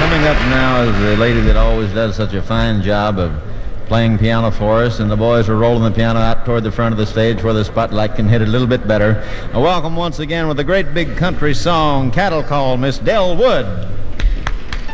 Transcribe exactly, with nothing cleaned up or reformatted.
Coming up now is the lady that always does such a fine job of playing piano for us, and the boys are rolling the piano out toward the front of the stage where the spotlight can hit it a little bit better. A welcome once again with a great big country song, Cattle Call, Miss Dell Wood.